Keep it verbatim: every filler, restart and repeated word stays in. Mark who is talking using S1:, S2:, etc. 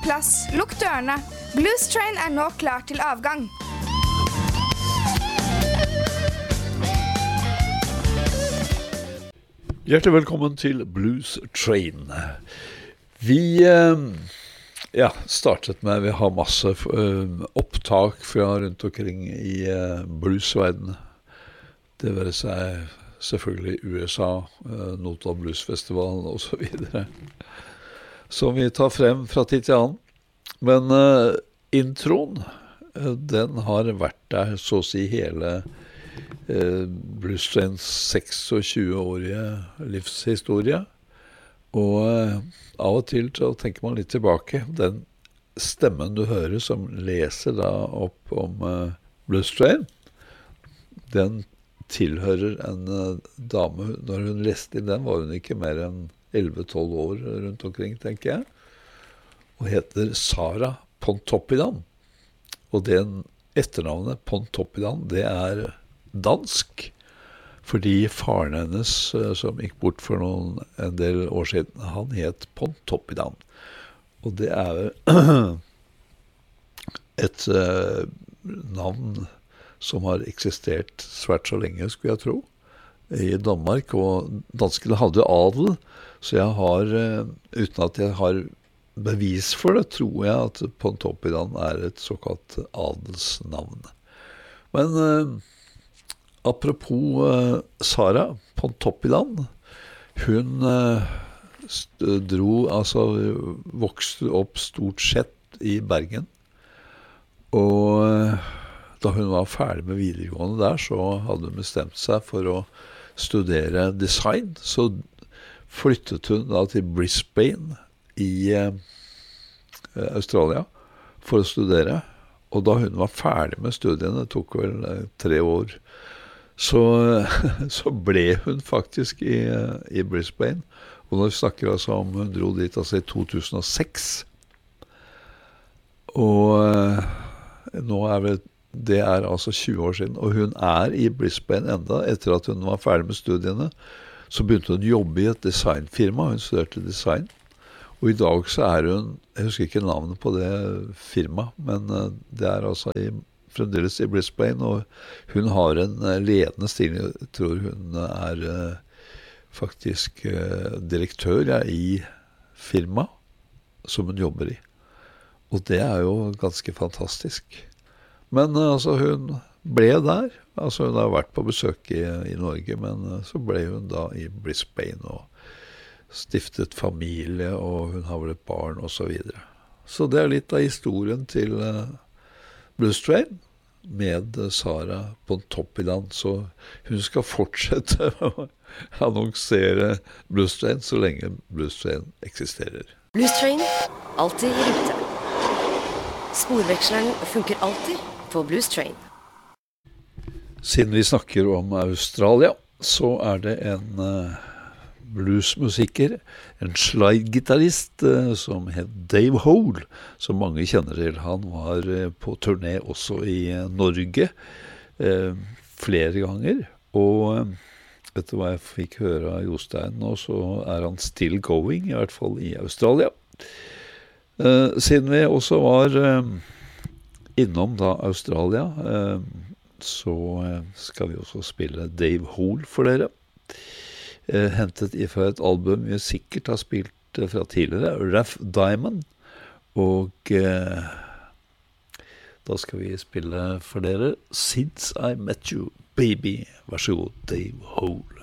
S1: plass, lukk dørene. Blues Train er nå klar til avgang.
S2: Hjertelig velkommen til Blues Train. Vi ja, startet med, vi har masse opptak fra rundt omkring i bluesverden. Det vil seg selvfølgelig U S A, Nota Blues Festival og så videre. Som vi tar frem fra tid til annen. Men uh, introen, den har vært der så å si hele Uh, Blues Trains tjueseks-årige livshistorie, og uh, av og til så tenker man litt tilbake. Den stemmen du hører som leser da opp om uh, Blues Train, den tilhører en uh, dame. Når hun leste inn den, var hun ikke mer enn elleve tolv år rundt omkring, tenker jeg, og heter Sara Pontoppidan. Og den etternavnet Pontoppidan, det er dansk, fordi faren hennes, som gikk bort for noen, en del år siden, han het Pontoppidan. Og det er et uh, navn som har eksistert svært så lenge, skulle jeg tro, i Danmark, og danskene hadde adel, så jeg har, uh, uten at jeg har bevis for det, tror jeg at Pontoppidan er et såkalt adelsnavn. Men uh, apropos uh, Sara Pontoppidan, hun uh, st- dro, altså vokste opp stort sett i Bergen, og uh, da hun var ferdig med videregående der, så hadde hun bestemt seg for å studere design, så flyttet hun da til Brisbane i uh, Australia for å studere, og da hun var ferdig med studiene, det tok vel uh, tre år, Så, så ble hun faktisk i, i Brisbane, og når vi snakker altså om hun dro dit altså i to tusen og seks, og nå er det, det er altså tjue år siden, og hun er i Brisbane enda, etter at hun var ferdig med studiene, så begynte hun å jobbe i et designfirma, hun studerte design, og i dag så er hun, jeg husker ikke navnet på det firma, men det er altså i fremdeles i Brisbane, og hun har en ledende stilling. Jeg tror hun er uh, faktisk uh, direktør ja, i firma som hun jobber i. Og det er jo ganske fantastisk. Men uh, altså, hun ble der. Altså, hun har vært på besøk i, i Norge, men uh, så ble hun da i Brisbane og stiftet familie, og hun har vel et barn, og så videre. Så det er litt av historien til uh, Blues Train med Sara Pontoppidan, så hun skal fortsette å annonsere Blues Train så lenge Blues Train eksisterer.
S3: Blues Train, alltid i rute. Sporveksleren funker alltid på Blues Train.
S2: Siden vi snakker om Australia, så er det en uh, bluesmusiker, en slide-gitarrist uh, som het Dave Hole, som mange kjenner til. Han var uh, på turné også i uh, Norge uh, flere ganger, og uh, vet du hva jeg fikk høre av Jostein nå, så er han still going, i hvert fall i Australia. Uh, siden vi også var uh, innom da Australia, uh, så uh, skal vi også spille Dave Hole for dere. Eh, hentet ifra et album vi sikkert har spilt eh, fra tidligere, Rough Diamond, og eh, da skal vi spille for dere Since I Met You, Baby. Vær så god, Dave Hole.